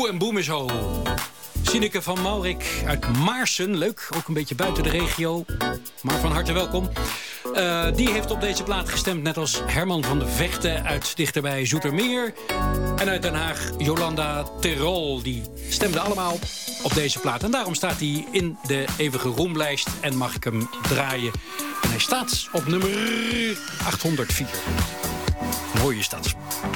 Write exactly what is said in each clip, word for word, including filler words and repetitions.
Boe en boem is ho. Sineke van Maurik uit Maarsen. Leuk, ook een beetje buiten de regio. Maar van harte welkom. Uh, die heeft op deze plaat gestemd, net als Herman van de Vechten uit dichterbij Zoetermeer. En uit Den Haag Jolanda Terol. Die stemden allemaal op deze plaat. En daarom staat hij in de eeuwige roemlijst en mag ik hem draaien. En hij staat op nummer achthonderdvier. Mooi is dat.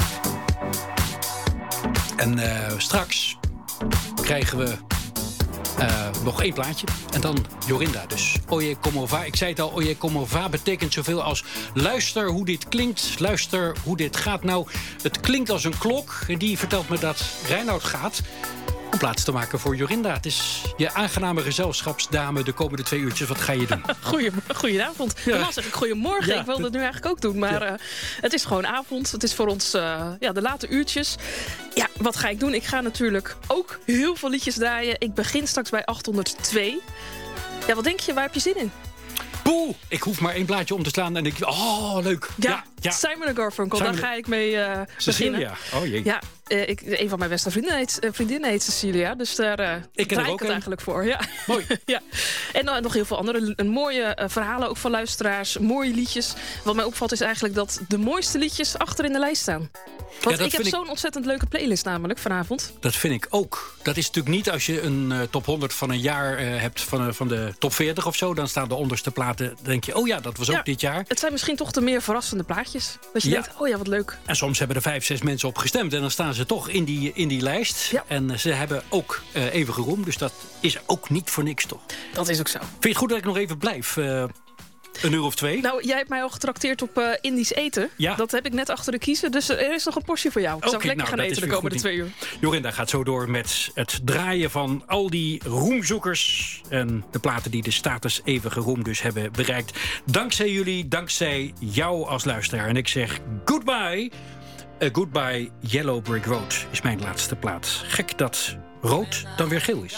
En uh, straks krijgen we uh, nog één plaatje. En dan Jorinda dus. Oye como va. Ik zei het al, oye como va betekent zoveel als luister hoe dit klinkt. Luister hoe dit gaat. Nou, het klinkt als een klok. En die vertelt me dat Reinoud gaat om plaats te maken voor Jorinda. Het is je aangename gezelschapsdame de komende twee uurtjes. Wat ga je doen? Goeie, goedenavond. Ja. Normaal zeg ik goedemorgen. Ja, ik wilde het nu eigenlijk ook doen. Maar ja. uh, het is gewoon avond. Het is voor ons uh, ja, de late uurtjes. Ja, wat ga ik doen? Ik ga natuurlijk ook heel veel liedjes draaien. Ik begin straks bij achthonderdtwee. Ja, wat denk je? Waar heb je zin in? Boe! Ik hoef maar één blaadje om te slaan en ik... Oh, leuk! Ja, ja, ja. Simon en Garfunkel, Simon... daar ga ik mee uh, beginnen. Oh jee. Ja, uh, ik, een van mijn beste vriendinnen heet, uh, vriendinnen heet Cecilia. Dus daar uh, ik draai ik het een. eigenlijk voor. Ja. Mooi. Ja. En uh, nog heel veel andere een mooie uh, verhalen ook van luisteraars. Mooie liedjes. Wat mij opvalt is eigenlijk dat de mooiste liedjes achter in de lijst staan. Want ja, ik heb ik... zo'n ontzettend leuke playlist namelijk vanavond. Dat vind ik ook. Dat is natuurlijk niet als je een uh, top honderd van een jaar uh, hebt van, uh, van de top veertig of zo. Dan staan de onderste platen. Dan denk je, oh ja, dat was ook ja, dit jaar. Het zijn misschien toch de meer verrassende plaatjes. Dat je ja. denkt, oh ja, wat leuk. En soms hebben er vijf, zes mensen op gestemd. En dan staan ze toch in die, in die lijst. Ja. En uh, ze hebben ook uh, eeuwige roem. Dus dat is ook niet voor niks, toch? Dat is ook zo. Vind je het goed dat ik nog even blijf? Uh, Een uur of twee? Nou, jij hebt mij al getrakteerd op uh, Indisch eten. Ja. Dat heb ik net achter de kiezen. Dus er is nog een portie voor jou. Ik zal okay, lekker nou, gaan eten de komende twee uur. Jorinda gaat zo door met het draaien van al die roemzoekers. En de platen die de status eeuwige roem dus hebben bereikt. Dankzij jullie, dankzij jou als luisteraar. En ik zeg goodbye. Uh, goodbye Yellow Brick Road is mijn laatste plaat. Gek dat rood dan weer geel is.